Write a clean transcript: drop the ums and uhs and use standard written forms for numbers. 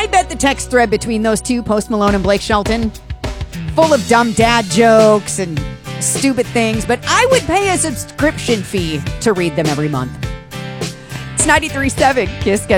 I bet the text thread between those two, Post Malone and Blake Shelton, full of dumb dad jokes and stupid things, but I would pay a subscription fee to read them every month. It's 93.7 Kiss.